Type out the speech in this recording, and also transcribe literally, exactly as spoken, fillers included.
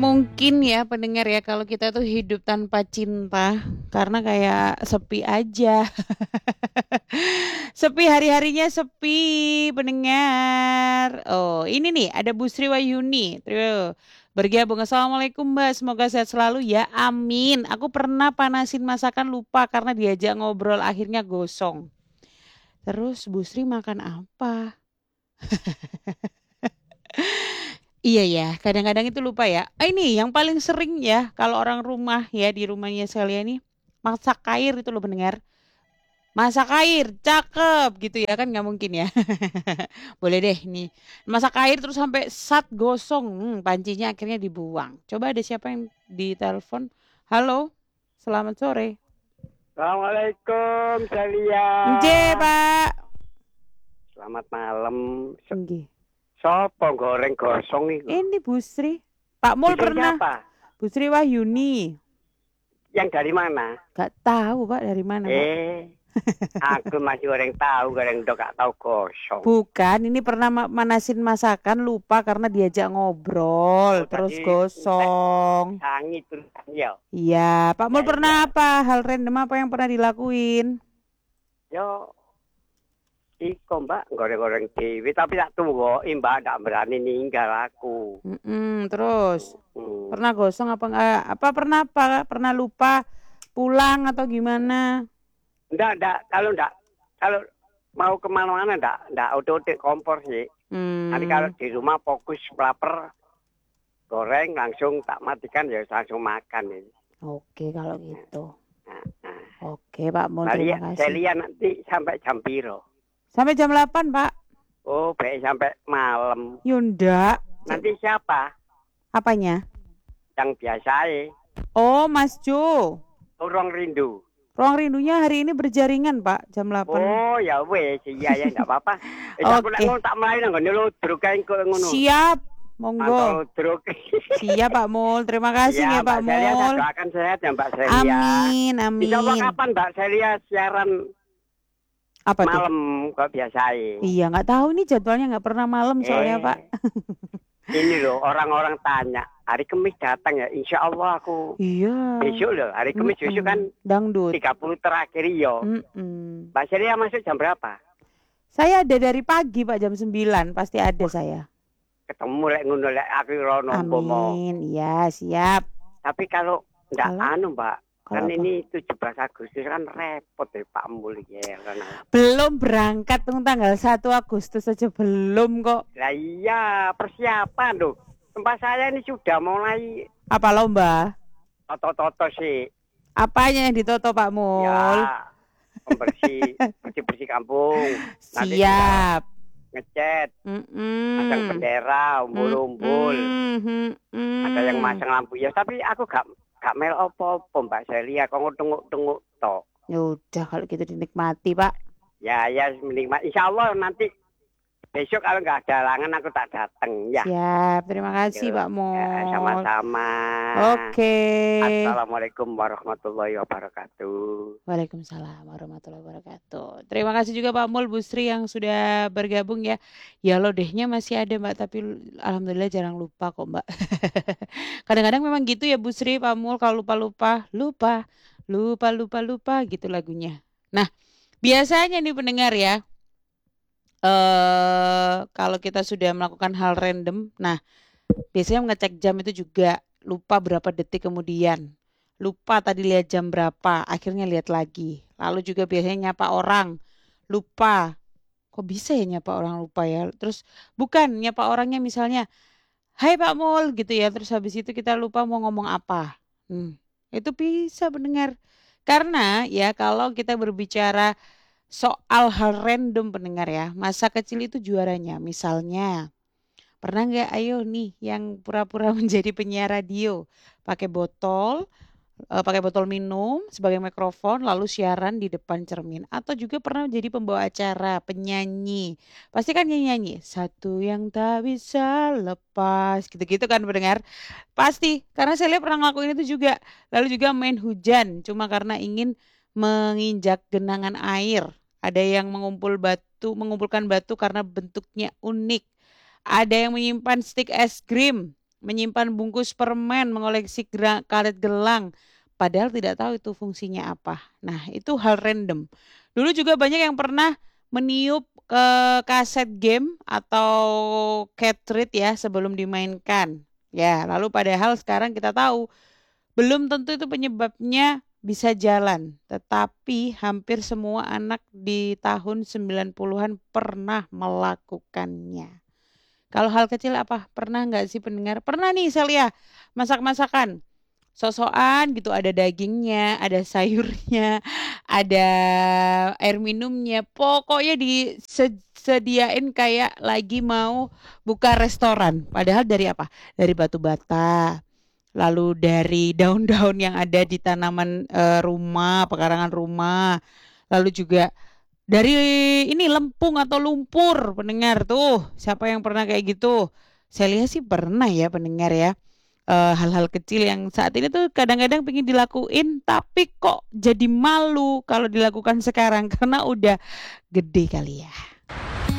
Mungkin ya pendengar ya kalau kita tuh hidup tanpa cinta karena kayak sepi aja. Sepi hari-harinya sepi pendengar. Oh ini nih ada Bu Sri Wahyuni. Trio bergabung. Assalamualaikum Mbak. Semoga sehat selalu ya. Amin. Aku pernah panasin masakan lupa karena diajak ngobrol akhirnya gosong. Terus Bu Sri makan apa? Iya ya, kadang-kadang itu lupa ya. Ah, ini yang paling sering ya kalau orang rumah ya di rumahnya sekalian nih masak air itu loh pendengar. Masak air, cakep gitu ya kan nggak mungkin ya. Boleh deh nih. Masak air terus sampai sat gosong, hmm, pancinya akhirnya dibuang. Coba ada siapa yang di telepon? Halo, selamat sore. Assalamualaikum, Celia. Nje, Pak. Selamat malam. So, Nggih. sopo goreng gosong itu? Ini Bu Sri. Pak Mul Bu Sri pernah. siapa? Bu Sri Wahyuni. Yang dari mana? Gak tahu Pak dari mana Pak. Eh, aku masih goreng tahu, goreng dok gak tahu gosong. Bukan, ini pernah ma- manasin masakan lupa karena diajak ngobrol Oh, terus tadi gosong. Sangi tuh ya. Iya, Pak Mul Ya, pernah ya. apa? Hal random apa yang pernah dilakuin? Yo, iko mbak goreng-goreng dewi, tapi tak tunggu, mbak gak berani ninggal aku. Mm-mm, terus Hmm. pernah gosong apa enggak? Apa pernah apa? Pernah lupa pulang atau gimana? Enggak, enggak, kalau enggak, kalau mau kemana-mana enggak, enggak otomatis kompor sih. Nanti kalau Hmm, di rumah fokus lapar, goreng langsung tak matikan ya langsung makan ini. oke kalau gitu. Nah, nah. Oke Pak Mul, Nah, terima lihat, saya kasih. lihat nanti sampai jam piro. Sampai jam delapan Pak. Oh, baik sampai malam. Yunda, Nanti siapa apanya? yang biasa Oh, Mas Jo. Urung rindu. Ruang rindunya hari ini berjaringan Pak, jam delapan. Oh, ya wes, iya ya enggak apa-apa. Eh, aku nek Oke. ngono tak mlayu nang ngene ludruk kae kok ngono. Siap, monggo. Mantap ludruk. Siap Pak Mul, terima kasih ya, Pak Mbak Celia, saya Mul. doakan sehat ya Mbak Celia. Amin, Insya Allah amin. kapan Mbak Celia siaran Apa tuh? malam kok biasa Iya, nggak tahu nih jadwalnya nggak pernah malam soalnya Eh, Pak. ini loh orang-orang tanya hari Kamis datang ya, Insya Allah aku Iya. besok loh, hari Kamis Mm-mm. besok kan Dangdut. tiga puluh terakhir yo. Mm-mm. Mbak Celia masuk jam berapa? Saya ada dari pagi Pak, jam sembilan pasti ada saya. Ketemu lek ngono lek aku rono umpama. Amin, iya siap. Tapi kalau ndak Kalau anu Mbak, kalau kan apa? ini tujuh belas Agustus kan repot deh Pak Mul ya kan. Belum berangkat tunggu tanggal satu Agustus saja belum kok. Lah iya, persiapan loh. Tempat saya ini sudah mulai Apa lomba? toto-toto sih. Apanya yang ditoto Pak Mul? Ya, pembersih, bersih-bersih kampung. Nanti tinggal Siap. ngecat, Mm-mm. pasang bendera, umbul-umbul. Mm-mm. Mm-mm. Ada yang masang lampu hias, tapi aku gak gak mel apa-apa Mbak Celia, kok tenguk-tenguk tok. Yaudah kalau gitu dinikmati Pak. Ya, ya menikmati. Insya Allah nanti besok kalau nggak ada halangan aku tak datang ya. Siap, terima kasih Yuk, Pak Mul. ya, sama-sama. Oke. Assalamualaikum warahmatullahi wabarakatuh. Waalaikumsalam warahmatullahi wabarakatuh. Terima kasih juga Pak Mul, Bu Sri yang sudah bergabung ya. Ya lodehnya masih ada Mbak, tapi alhamdulillah jarang lupa kok Mbak. Kadang-kadang memang gitu ya Bu Sri, Pak Mul kalau lupa-lupa, lupa, lupa, lupa, lupa gitu lagunya. Nah, biasanya nih pendengar ya, eh kalau kita sudah melakukan hal random, nah biasanya ngecek jam itu juga lupa berapa detik kemudian. Lupa tadi lihat jam berapa, akhirnya lihat lagi. Lalu juga biasanya nyapa orang, lupa. Kok bisa ya nyapa orang lupa ya? Terus bukan nyapa orangnya misalnya, Hai Pak Mul gitu ya. Terus habis itu kita lupa mau ngomong apa. Hmm, itu bisa mendengar. Karena ya kalau kita berbicara soal hal random pendengar ya, masa kecil itu juaranya. Misalnya, pernah nggak ayo nih yang pura-pura menjadi penyiar radio, pakai botol, eh, pakai botol minum sebagai mikrofon lalu siaran di depan cermin, atau juga pernah jadi pembawa acara, penyanyi. Pasti kan nyanyi-nyanyi, satu yang tak bisa lepas, gitu-gitu kan pendengar. Pasti, karena saya lihat pernah ngelakuin itu juga. Lalu juga main hujan, cuma karena ingin menginjak genangan air. Ada yang mengumpul batu, mengumpulkan batu karena bentuknya unik. Ada yang menyimpan stik es krim menyimpan bungkus permen, mengoleksi gra- karet gelang, padahal tidak tahu itu fungsinya apa. Nah, itu hal random. Dulu juga banyak yang pernah meniup ke kaset game atau cartridge ya sebelum dimainkan. Ya, lalu padahal sekarang kita tahu belum tentu itu penyebabnya bisa jalan, tetapi hampir semua anak di tahun sembilan puluhan pernah melakukannya. Kalau hal kecil apa? Pernah nggak sih pendengar? Pernah nih Celia, masak-masakan. Sosokan gitu ada dagingnya, ada sayurnya, ada air minumnya. Pokoknya disediain kayak lagi mau buka restoran. Padahal dari apa? Dari batu bata. Lalu dari daun-daun yang ada di tanaman eh, rumah, pekarangan rumah. Lalu juga dari ini lempung atau lumpur pendengar tuh. Siapa yang pernah kayak gitu? Saya lihat sih pernah ya pendengar ya. Eh, hal-hal kecil yang saat ini tuh kadang-kadang pengen dilakuin tapi kok jadi malu kalau dilakukan sekarang karena udah gede kali ya.